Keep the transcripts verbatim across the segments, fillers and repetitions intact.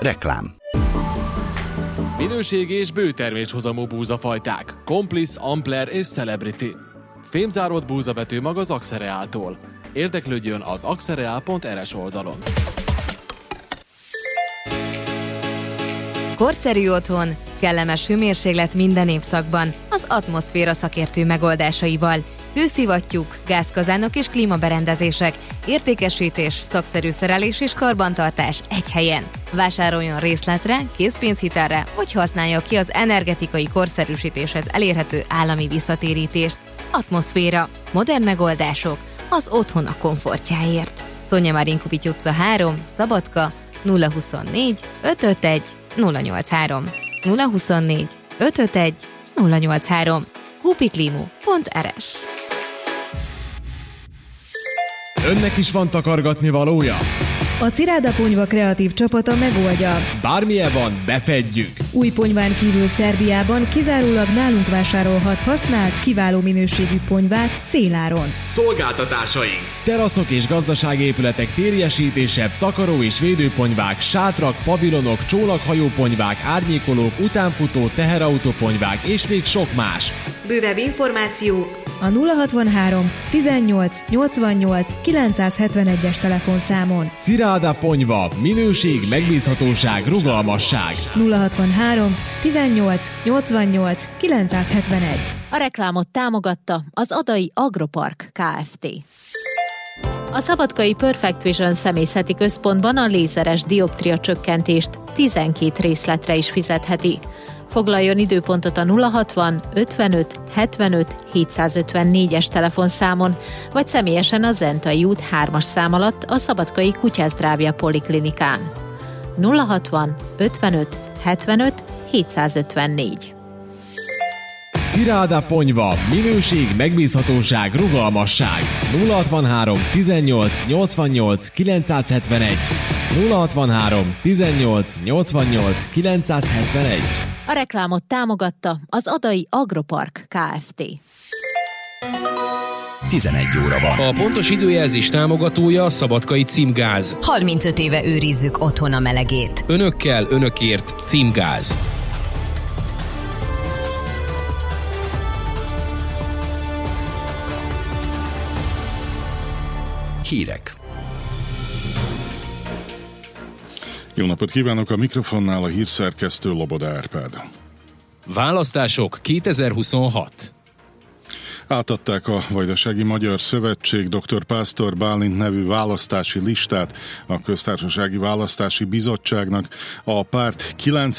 Reklám. Minőségi és bőterméshozamú búzafajták. Complice, Ampler és Celebrity. Fémzáródott búzavető mag az Axereáltól. Érdeklődjön az axereál pont er es oldalon. Korszerű otthon, kellemes hőmérséklet minden évszakban, az Atmoszféra szakértő megoldásaival. Hőszivattyúk, gázkazánok és klímaberendezések, értékesítés, szakszerű szerelés és karbantartás egy helyen. Vásároljon részletre, készpénzhitelre, vagy használja ki az energetikai korszerűsítéshez elérhető állami visszatérítést. Atmoszféra. Modern megoldások az otthon a komfortjáért. Szonya Marinkovics utca három, Szabadka, nulla huszonnégy ötvenöt nulla nyolcvanhárom, nulla huszonnégy ötvenöt nulla nyolcvanhárom, kupiklimu pont er es. Önnek is van takargatni valója? A Ciráda Ponyva kreatív csapata megoldja. Bármilyen van, befedjük! Új ponyván kívül Szerbiában kizárólag nálunk vásárolhat használt, kiváló minőségű ponyvát féláron. Szolgáltatásaink! Teraszok és gazdasági épületek térjesítése, takaró és védőponyvák, sátrak, pavilonok, csónakhajóponyvák, árnyékolók, utánfutó, teherautóponyvák és még sok más. Bővebb információ a nulla hatvanhárom tizennyolc nyolcvannyolc kilencszázhetvenegyes telefonszámon. Ciráda Ponyva, minőség, megbízhatóság, rugalmasság. nulla hatvanhárom tizennyolc nyolcvannyolc kilencszázhetvenegy. A reklámot támogatta az Adai Agropark Kft. A szabadkai Perfect Vision személyzeti központban a lézeres dioptria csökkentést tizenkét részletre is fizetheti. Foglaljon időpontot a nulla hatvan ötvenöt hetvenöt hétszázötvennégyes telefonszámon, vagy személyesen a Zentai út hármas szám alatt a Szabadkai Kutyázdrávja Poliklinikán. nulla hatvan ötvenöt hetvenöt hétszázötvennégy. Ciráda Ponyva, minőség, megbízhatóság, rugalmasság. nulla hatvanhárom tizennyolc nyolcvannyolc kilencszázhetvenegy, nulla hatvanhárom tizennyolc nyolcvannyolc kilencszázhetvenegy. A reklámot támogatta az Adai Agropark Kft. tizenegy óra van. A pontos időjelzés támogatója a Szabadkai Címgáz. harmincöt éve őrizzük otthon a melegét. Önökkel, önökért Címgáz. Hírek. Jó napot kívánok, a mikrofonnál a hírszerkesztő Loboda Árpád. Választások kétezer-huszonhat. Átadták a Vajdasági Magyar Szövetség dr. Pásztor Bálint nevű választási listát a Köztársasági Választási Bizottságnak. A párt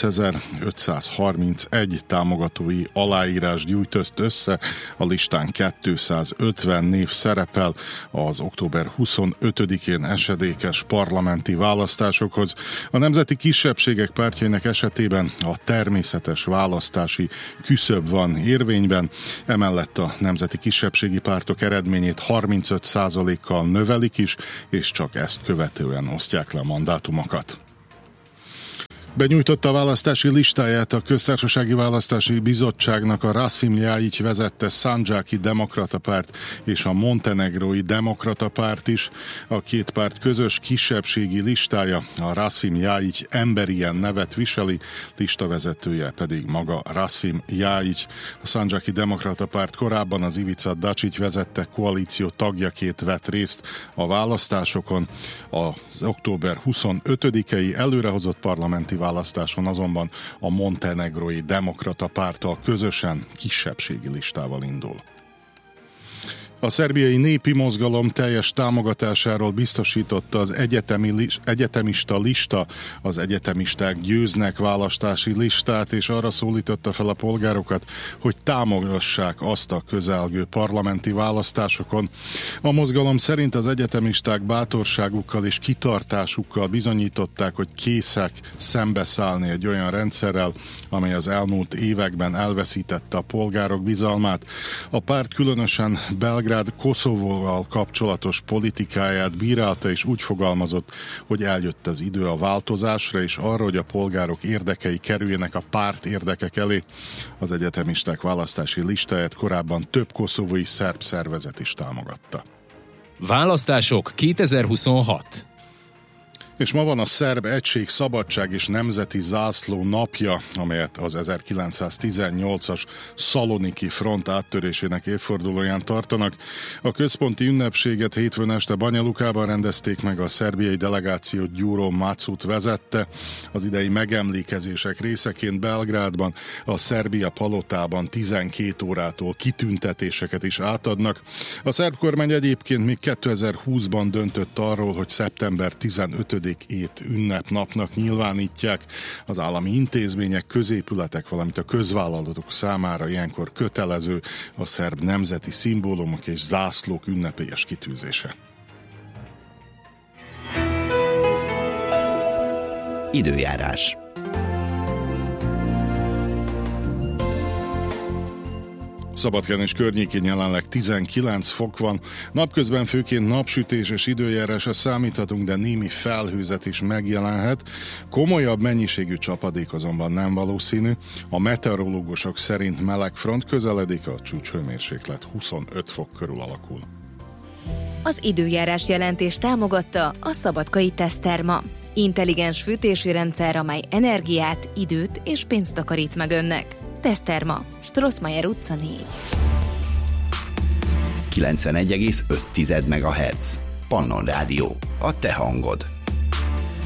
kilencezer-ötszázharmincegy támogatói aláírás gyűjtött össze, a listán kétszázötven név szerepel az október huszonötödikén esedékes parlamenti választásokhoz. A nemzeti kisebbségek pártjainak esetében a természetes választási küszöb van érvényben, emellett a nemzeti kisebbségi pártok eredményét harmincöt százalékkal növelik is, és csak ezt követően osztják le a mandátumokat. Benyújtotta a választási listáját a Köztársasági Választási Bizottságnak a Rasim Ljajić vezette Szandzsáki Demokrata Párt és a Montenegrói Demokrata Párt is. A két párt közös kisebbségi listája a Rasim Ljajić emberien nevet viseli, listavezetője pedig maga Rasim Ljajić. A Szandzsáki Demokrata Párt korábban az Ivica Dačić vezette koalíció tagjaként vett részt a választásokon. Az október huszonötödikei előrehozott parlamenti választáson azonban a Montenegrói Demokrata Párttal közösen kisebbségi listával indul. A szerbiai népi mozgalom teljes támogatásáról biztosította az egyetemi, egyetemista lista, az egyetemisták győznek választási listát, és arra szólította fel a polgárokat, hogy támogassák azt a közelgő parlamenti választásokon. A mozgalom szerint az egyetemisták bátorságukkal és kitartásukkal bizonyították, hogy készek szembeszállni egy olyan rendszerrel, amely az elmúlt években elveszítette a polgárok bizalmát. A párt különösen Belgrád Koszovóval kapcsolatos politikáját bírálta, és úgy fogalmazott, hogy eljött az idő a változásra, és arra, hogy a polgárok érdekei kerüljenek a párt érdekek elé. Az egyetemisták választási listáját korábban több koszovói szerb szervezet is támogatta. Választások kétezer-huszonhat. És ma van a Szerb Egység, Szabadság és Nemzeti Zászló napja, amelyet az ezerkilencszáztizennyolcas Szaloniki front áttörésének évfordulóján tartanak. A központi ünnepséget hétfőn este Banyalukában rendezték meg, a szerbiai delegációt Gyuro Macut vezette. Az idei megemlékezések részeként Belgrádban, a Szerbia palotában tizenkét órától kitüntetéseket is átadnak. A szerb kormány egyébként még kétezer-húszban döntött arról, hogy szeptember tizenötödikét ét ünnepnapnak nyilvánítják. Az állami intézmények, középületek, valamint a közvállalatok számára ilyenkor kötelező a szerb nemzeti szimbólumok és zászlók ünnepélyes kitűzése. Időjárás. Szabadkán és környékén jelenleg tizenkilenc fok van, napközben főként napsütéses időjárásra számíthatunk, de némi felhőzet is megjelenhet. Komolyabb mennyiségű csapadék azonban nem valószínű. A meteorológusok szerint meleg front közeledik, a csúcshőmérséklet huszonöt fok körül alakul. Az időjárás jelentés támogatta a Szabadkai Teszterma. Intelligens fűtési rendszer, amely energiát, időt és pénzt takarít meg önnek. Teszterma, Strossmayer utca négy. kilencvenegy egész öt megahertz. Pannon Rádió. A te hangod.